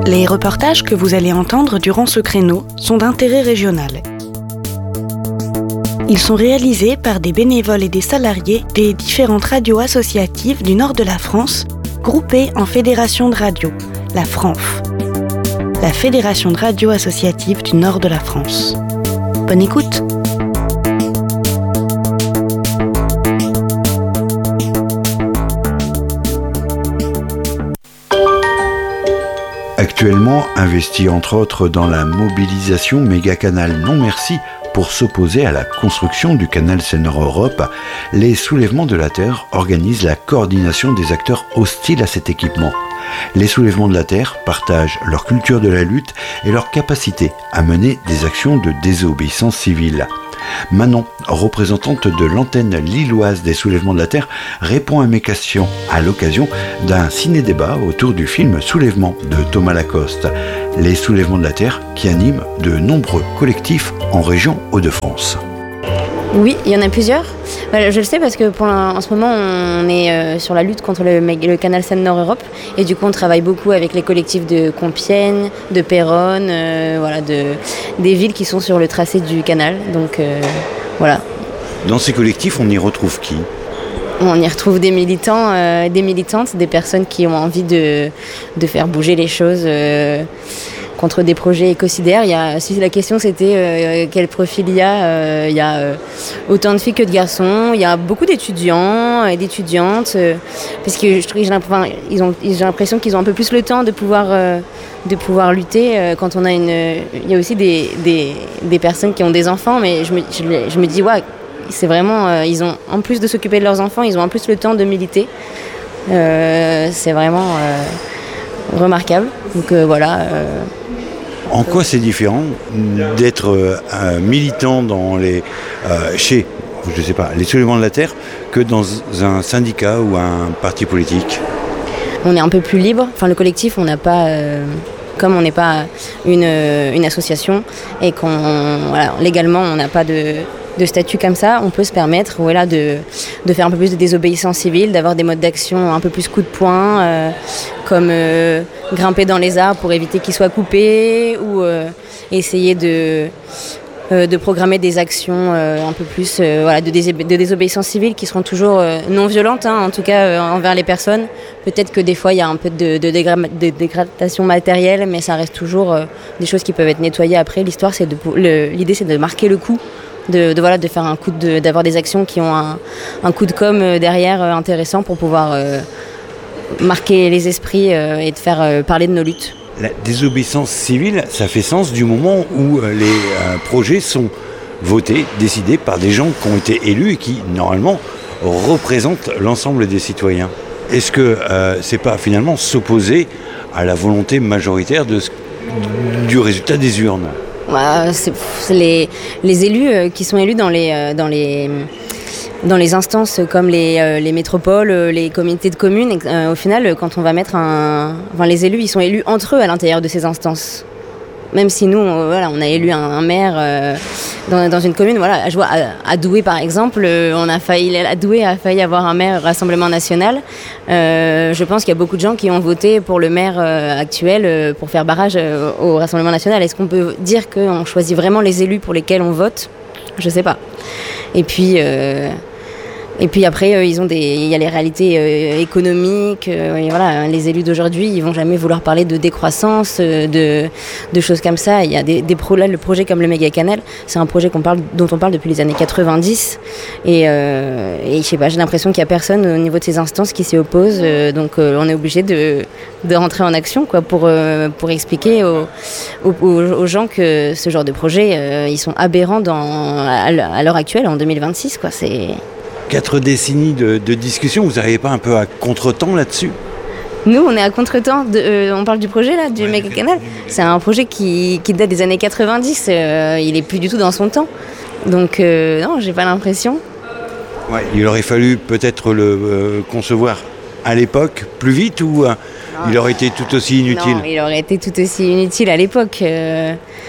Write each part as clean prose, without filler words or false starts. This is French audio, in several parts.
Les reportages que vous allez entendre durant ce créneau sont d'intérêt régional. Ils sont réalisés par des bénévoles et des salariés des différentes radios associatives du nord de la France, groupées en fédération de radio, la FRANF, la Fédération de radio associative du nord de la France. Bonne écoute! Actuellement investi entre autres dans la mobilisation Mégacanal Non Merci pour s'opposer à la construction du canal Seine-Nord-Europe, les Soulèvements de la Terre organisent la coordination des acteurs hostiles à cet équipement. Les Soulèvements de la Terre partagent leur culture de la lutte et leur capacité à mener des actions de désobéissance civile. Manon, représentante de l'antenne lilloise des Soulèvements de la Terre, répond à mes questions à l'occasion d'un ciné-débat autour du film Soulèvement de Thomas Lacoste. Les Soulèvements de la Terre qui animent de nombreux collectifs en région Hauts-de-France. Oui, il y en a plusieurs. Je le sais parce que en ce moment, on est sur la lutte contre le canal Seine-Nord-Europe. Et du coup, on travaille beaucoup avec les collectifs de Compiègne, de Péronne, des villes qui sont sur le tracé du canal. Donc, voilà. Dans ces collectifs, on y retrouve qui ? On y retrouve des militants, des militantes, des personnes qui ont envie de faire bouger les choses contre des projets écocidaires. Si la question c'était quel profil il y a autant de filles que de garçons. Il y a beaucoup d'étudiants et d'étudiantes parce que j'ai l'impression qu'ils ont un peu plus le temps de pouvoir lutter quand on a il y a aussi des personnes qui ont des enfants, mais je me dis ouais, c'est vraiment ils ont en plus de s'occuper de leurs enfants, ils ont en plus le temps de militer. C'est vraiment remarquable. Donc voilà. En quoi c'est différent d'être militant chez les Soulèvements de la Terre que dans un syndicat ou un parti politique ? On est un peu plus libre. Enfin, le collectif, on n'a pas, comme on n'est pas une association et légalement on n'a pas de statut comme ça, on peut se permettre de faire un peu plus de désobéissance civile, d'avoir des modes d'action un peu plus coup de poing, comme grimper dans les arbres pour éviter qu'ils soient coupés ou essayer de programmer des actions un peu plus de désobéissance civile qui seront toujours non violentes, en tout cas envers les personnes. Peut-être que des fois il y a un peu de dégradation matérielle, mais ça reste toujours des choses qui peuvent être nettoyées après. L'idée c'est de marquer le coup. De faire d'avoir des actions qui ont un coup de com derrière intéressant pour pouvoir marquer les esprits et de faire parler de nos luttes. La désobéissance civile, ça fait sens du moment où les projets sont votés, décidés par des gens qui ont été élus et qui, normalement, représentent l'ensemble des citoyens. Est-ce que c'est pas finalement s'opposer à la volonté majoritaire du résultat des urnes ? C'est les élus qui sont élus dans les instances comme les métropoles, les comités de communes. Au final, quand on va les élus, ils sont élus entre eux à l'intérieur de ces instances. Même si nous, on a élu un maire dans une commune, à Douai par exemple, Douai a failli avoir un maire Rassemblement National. Je pense qu'il y a beaucoup de gens qui ont voté pour le maire actuel pour faire barrage au Rassemblement National. Est-ce qu'on peut dire qu'on choisit vraiment les élus pour lesquels on vote ? Je sais pas. Et puis après, il y a les réalités économiques. Les élus d'aujourd'hui, ils vont jamais vouloir parler de décroissance, de choses comme ça. Il y a le projet comme le Mégacanal, c'est un projet dont on parle depuis les années 90. Et je sais pas, j'ai l'impression qu'il y a personne au niveau de ces instances qui s'y oppose. Donc on est obligé de rentrer en action, pour expliquer aux gens que ce genre de projet, ils sont aberrants à l'heure actuelle, en 2026. C'est 4 décennies de discussion, vous n'arrivez pas un peu à contre-temps là-dessus ? Nous, on est à contre-temps. On parle du projet là, du Mégacanal. C'est un projet qui date des années 90. Il est plus du tout dans son temps. Donc non, j'ai pas l'impression. Ouais, il aurait fallu peut-être le concevoir à l'époque plus vite ou il aurait été tout aussi inutile ? Non, il aurait été tout aussi inutile à l'époque.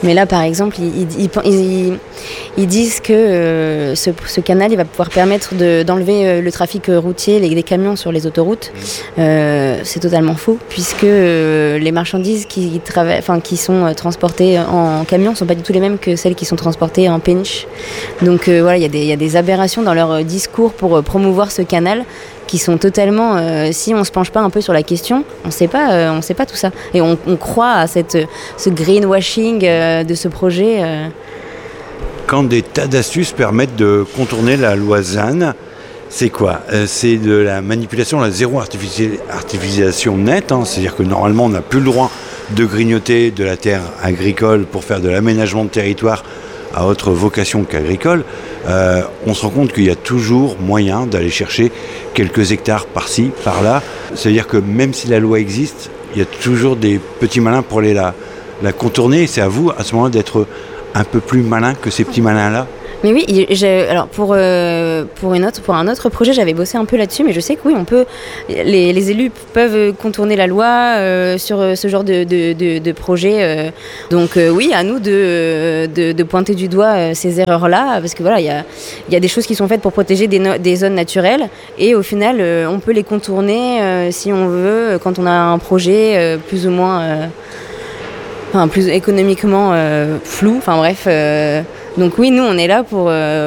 Mais là, par exemple, ils disent que ce canal il va pouvoir permettre d'enlever le trafic routier, des camions sur les autoroutes. C'est totalement faux, puisque les marchandises qui sont transportées en camion ne sont pas du tout les mêmes que celles qui sont transportées en péniche. Donc voilà, il y a des aberrations dans leur discours pour promouvoir ce canal qui sont totalement, si on ne se penche pas un peu sur la question, on sait pas tout ça. Et on croit à ce greenwashing de ce projet. Quand des tas d'astuces permettent de contourner la loi ZAN, c'est quoi ? C'est de la manipulation, la zéro artificialisation nette, hein, c'est-à-dire que normalement on n'a plus le droit de grignoter de la terre agricole pour faire de l'aménagement de territoire à autre vocation qu'agricole. On se rend compte qu'il y a toujours moyen d'aller chercher quelques hectares par-ci, par-là. C'est-à-dire que même si la loi existe, il y a toujours des petits malins pour aller la contourner. C'est à vous, à ce moment-là, d'être un peu plus malin que ces petits malins-là. Mais oui, alors pour un autre projet, j'avais bossé un peu là-dessus, mais je sais que oui, les élus peuvent contourner la loi sur ce genre de projet. Donc oui, à nous de pointer du doigt ces erreurs-là, parce que voilà, il y a des choses qui sont faites pour protéger des zones naturelles, et au final, on peut les contourner si on veut, quand on a un projet plus ou moins, plus économiquement flou. Enfin bref. Donc oui, nous on est là pour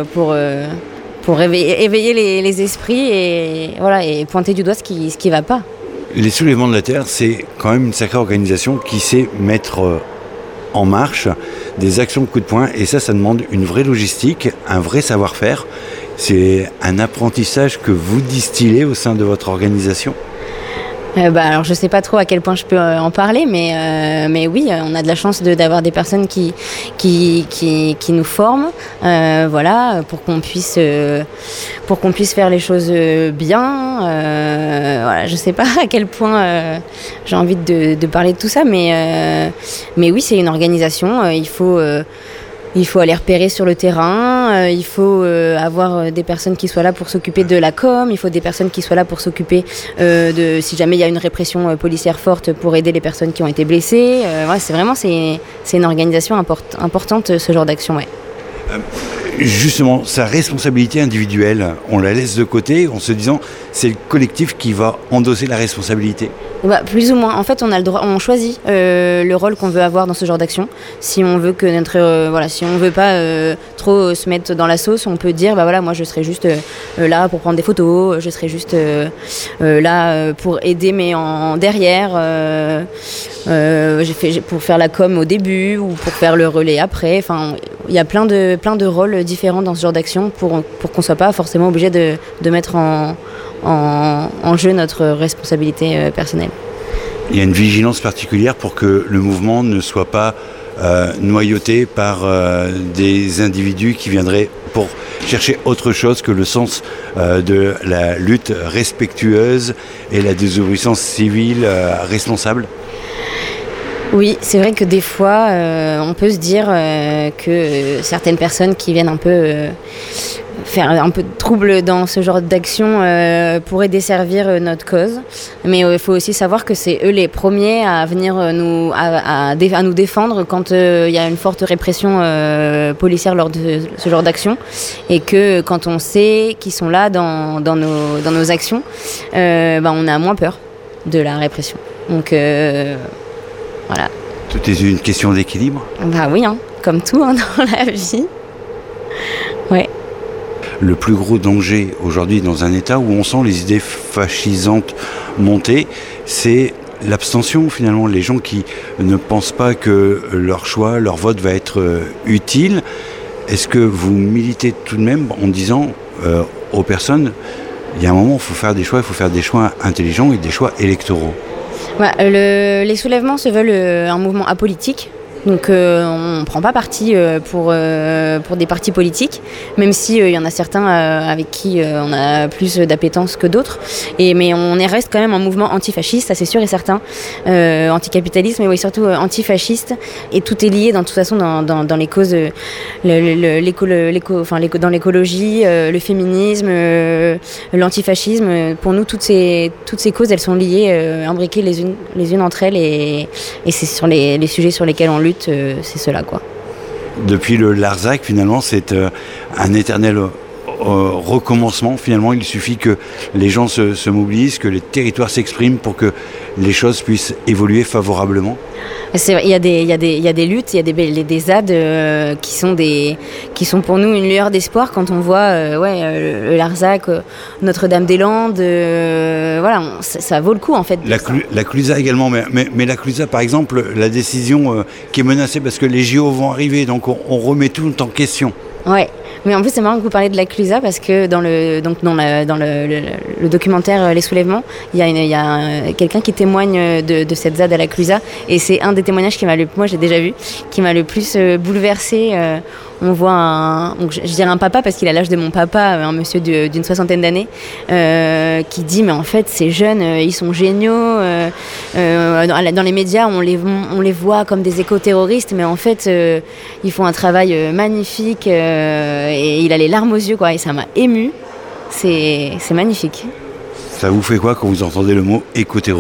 éveiller les esprits et pointer du doigt ce qui va pas. Les soulèvements de la terre, c'est quand même une sacrée organisation qui sait mettre en marche des actions de coup de poing, et ça demande une vraie logistique, un vrai savoir-faire. C'est un apprentissage que vous distillez au sein de votre organisation. Alors je sais pas trop à quel point je peux en parler, mais oui, on a de la chance d'avoir des personnes qui nous forment, pour qu'on puisse faire les choses bien. Je sais pas à quel point j'ai envie de parler de tout ça, mais oui, c'est une organisation. Il faut aller repérer sur le terrain, il faut avoir des personnes qui soient là pour s'occuper de la com, il faut des personnes qui soient là pour s'occuper si jamais il y a une répression policière forte, pour aider les personnes qui ont été blessées. C'est une organisation importante, ce genre d'action, ouais. Justement, sa responsabilité individuelle, on la laisse de côté en se disant c'est le collectif qui va endosser la responsabilité. Plus ou moins. En fait, on a le droit, on choisit le rôle qu'on veut avoir dans ce genre d'action. Si on veut que si on veut pas trop se mettre dans la sauce, on peut dire moi je serai juste là pour prendre des photos, je serai juste là pour aider mais en derrière, pour faire la com au début ou pour faire le relais après. Enfin, il y a plein de rôles différents dans ce genre d'action pour qu'on soit pas forcément obligé de mettre en jeu notre responsabilité personnelle. Il y a une vigilance particulière pour que le mouvement ne soit pas noyauté par des individus qui viendraient pour chercher autre chose que le sens de la lutte respectueuse et la désobéissance civile responsable. Oui, c'est vrai que des fois, on peut se dire que certaines personnes qui viennent un peu faire un peu de trouble dans ce genre d'action pourraient desservir notre cause. Mais il faut aussi savoir que c'est eux les premiers à venir à nous défendre quand il y a une forte répression policière lors de ce genre d'action. Et que quand on sait qu'ils sont là dans nos actions, on a moins peur de la répression. Donc voilà. Tout est une question d'équilibre. Oui, comme tout dans la vie. Ouais. Le plus gros danger aujourd'hui dans un État où on sent les idées fascisantes monter, c'est l'abstention finalement. Les gens qui ne pensent pas que leur choix, leur vote va être utile. Est-ce que vous militez tout de même en disant aux personnes, il y a un moment où il faut faire des choix intelligents et des choix électoraux? Les soulèvements se veulent un mouvement apolitique. Donc on ne prend pas parti pour des partis politiques, même si y en a certains avec qui on a plus d'appétence que d'autres. Mais on reste quand même un mouvement antifasciste, ça c'est sûr et certain. Anticapitaliste, mais oui, surtout antifasciste. Et tout est lié de toute façon dans les causes, dans l'écologie, le féminisme, l'antifascisme. Pour nous, toutes ces causes, elles sont liées, imbriquées les unes entre elles, et c'est sur les sujets sur lesquels on lutte. C'est cela, quoi. Depuis le Larzac, finalement, c'est un éternel recommencement. Finalement, il suffit que les gens se mobilisent, que les territoires s'expriment pour que les choses puissent évoluer favorablement. Il y a des luttes, il y a des ZAD qui sont pour nous une lueur d'espoir quand on voit le Larzac, Notre-Dame-des-Landes, ça vaut le coup en fait. La Clusa également, mais la Clusa par exemple, la décision qui est menacée parce que les JO vont arriver, donc on remet tout en question. Ouais, mais en plus c'est marrant que vous parlez de la Clusa parce que dans le documentaire Les Soulèvements, il y a quelqu'un qui témoigne de cette ZAD à la Clusa et c'est un des témoignages moi j'ai déjà vu, qui m'a le plus bouleversée. On voit je dirais un papa parce qu'il a l'âge de mon papa, un monsieur d'une 60aine d'années, qui dit mais en fait ces jeunes ils sont géniaux, dans les médias on les voit comme des éco-terroristes mais en fait ils font un travail magnifique et il a les larmes aux yeux quoi, et ça m'a émue, c'est magnifique. Ça vous fait quoi quand vous entendez le mot éco-terroriste ?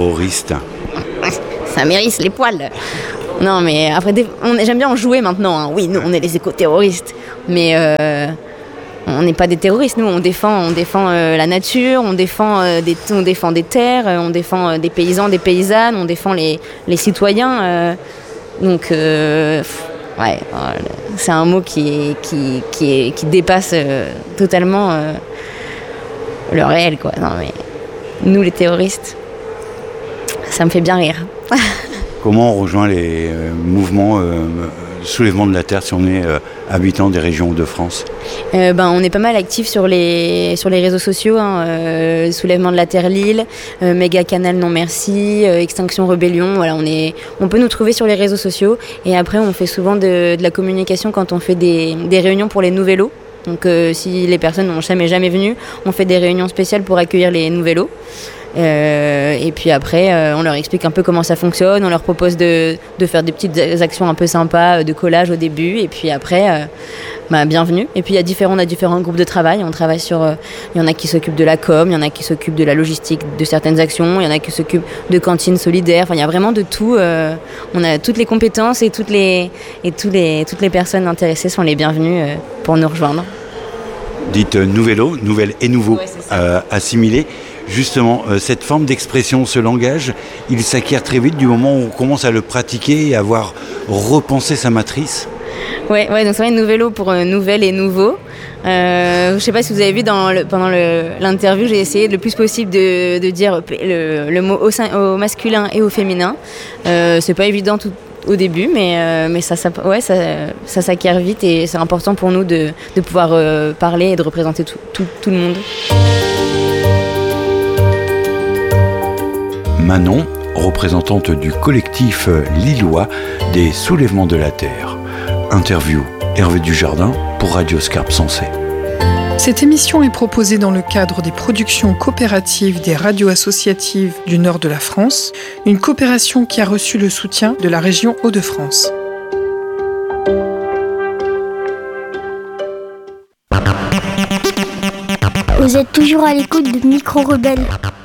Ça m'érisse les poils. Non, mais après, j'aime bien en jouer maintenant. Hein. Oui, nous, on est les éco-terroristes. Mais on n'est pas des terroristes. Nous, on défend la nature, on défend des terres, on défend des paysans, des paysannes, on défend les citoyens. Donc, c'est un mot qui dépasse totalement le réel, quoi. Non, mais nous, les terroristes, ça me fait bien rire. Comment on rejoint les mouvements soulèvement de la terre si on est habitant des régions de France ? On est pas mal actifs sur les réseaux sociaux, Soulèvement de la Terre Lille, Méga Canal Non Merci, Extinction Rebellion. Voilà, on peut nous trouver sur les réseaux sociaux et après on fait souvent de la communication quand on fait des réunions pour les nouvellos. Donc si les personnes n'ont jamais venu, on fait des réunions spéciales pour accueillir les nouvellos. Et puis après, on leur explique un peu comment ça fonctionne, on leur propose de faire des petites actions un peu sympas, de collage au début, et puis après, bienvenue. Et puis on a différents groupes de travail, on travaille il y en a qui s'occupent de la com, il y en a qui s'occupent de la logistique de certaines actions, il y en a qui s'occupent de cantines solidaires, enfin il y a vraiment de tout, on a toutes les compétences et toutes les personnes intéressées sont les bienvenues pour nous rejoindre. Dites nouvello, nouvelle et nouveau, assimilé. Justement, cette forme d'expression, ce langage, il s'acquiert très vite du moment où on commence à le pratiquer et à avoir repensé sa matrice. Ouais, donc c'est vrai, nouvello pour nouvelle et nouveau. Je sais pas si vous avez vu pendant l'interview, j'ai essayé le plus possible de dire le mot au masculin et au féminin. C'est pas évident au début, mais ça s'acquiert vite et c'est important pour nous de pouvoir parler et de représenter tout le monde. Manon, représentante du collectif lillois des Soulèvements de la Terre. Interview Hervé Dujardin pour Radio Scarpe Sensée. Cette émission est proposée dans le cadre des productions coopératives des radios associatives du nord de la France, une coopération qui a reçu le soutien de la région Hauts-de-France. Vous êtes toujours à l'écoute de Micro Rebelle.